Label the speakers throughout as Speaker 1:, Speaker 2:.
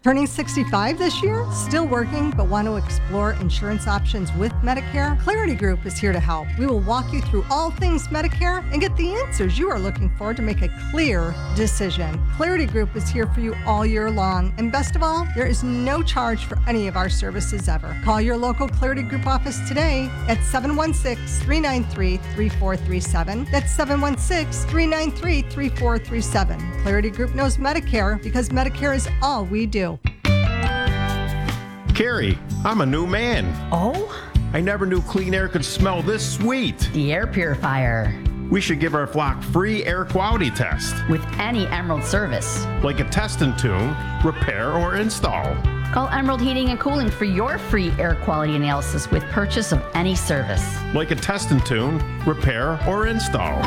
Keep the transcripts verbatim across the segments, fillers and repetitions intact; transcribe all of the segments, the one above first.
Speaker 1: Turning sixty-five this year? Still working but want to explore insurance options with Medicare? Clarity Group is here to help. We will walk you through all things Medicare and get the answers you are looking for to make a clear decision. Clarity Group is here for you all year long. And best of all, there is no charge for any of our services ever. Call your local Clarity Group office today at seven one six, three nine three, three four three seven. That's seven one six, three nine three, three four three seven. Clarity Group knows Medicare because Medicare is all we do.
Speaker 2: Carrie, I'm a new man.
Speaker 3: Oh?
Speaker 2: I never knew clean air could smell this sweet.
Speaker 3: The air purifier.
Speaker 2: We should give our flock free air quality test.
Speaker 3: With any Emerald service.
Speaker 2: Like a test and tune, repair, or install.
Speaker 3: Call Emerald Heating and Cooling for your free air quality analysis with purchase of any service.
Speaker 2: Like a test and tune, repair, or install.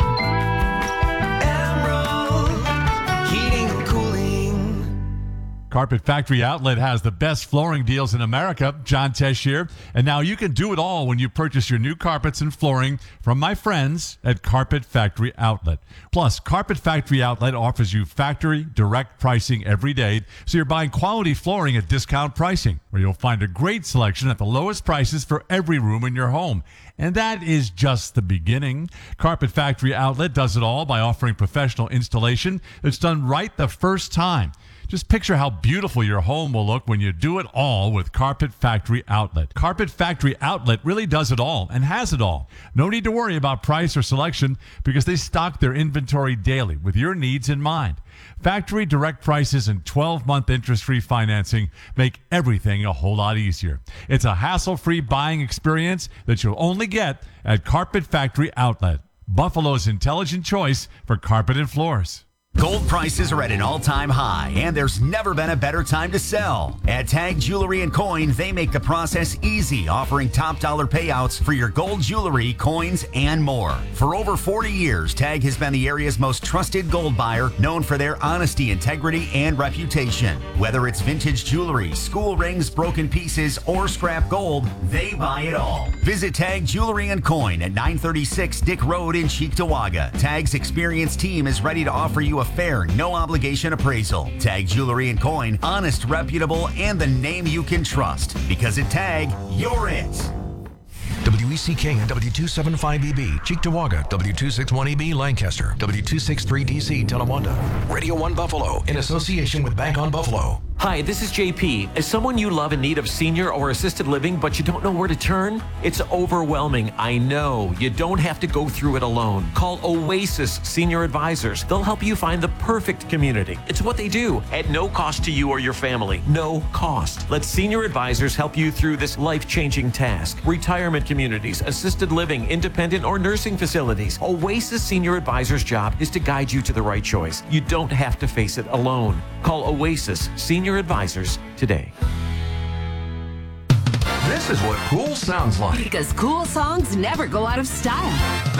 Speaker 4: Carpet Factory Outlet has the best flooring deals in America. John Tesh here. And now you can do it all when you purchase your new carpets and flooring from my friends at Carpet Factory Outlet. Plus, Carpet Factory Outlet offers you factory direct pricing every day, so you're buying quality flooring at discount pricing, where you'll find a great selection at the lowest prices for every room in your home. And that is just the beginning. Carpet Factory Outlet does it all by offering professional installation that's done right the first time. Just picture how beautiful your home will look when you do it all with Carpet Factory Outlet. Carpet Factory Outlet really does it all and has it all. No need to worry about price or selection because they stock their inventory daily with your needs in mind. Factory direct prices and twelve-month interest-free financing make everything a whole lot easier. It's a hassle-free buying experience that you'll only get at Carpet Factory Outlet, Buffalo's intelligent choice for carpet and floors.
Speaker 5: Gold prices are at an all-time high, and there's never been a better time to sell. At Tag Jewelry and Coin, they make the process easy, offering top dollar payouts for your gold jewelry, coins, and more. For over forty years, Tag has been the area's most trusted gold buyer, known for their honesty, integrity, and reputation. Whether it's vintage jewelry, school rings, broken pieces, or scrap gold, they buy it all. Visit Tag Jewelry and Coin at nine thirty-six Dick Road in Cheektowaga. Tag's experienced team is ready to offer you a fair, no-obligation appraisal. Tag Jewelry and Coin, honest, reputable, and the name you can trust. Because at Tag, you're it.
Speaker 6: W E C K and W two seventy-five E B, Cheektowaga, W two sixty-one E B, Lancaster, W two sixty-three D C, Tonawanda. Radio one Buffalo, in association with Bank on Buffalo.
Speaker 7: Hi, this is J P. Is someone you love in need of senior or assisted living, but you don't know where to turn? It's overwhelming, I know. You don't have to go through it alone. Call Oasis Senior Advisors. They'll help you find the perfect community. It's what they do, at no cost to you or your family. No cost. Let Senior Advisors help you through this life-changing task. Retirement communities, assisted living, independent, or nursing facilities. Oasis Senior Advisors' job is to guide you to the right choice. You don't have to face it alone. Call Oasis Senior Advisors today.
Speaker 6: This is what cool sounds like.
Speaker 8: Because cool songs never go out of style.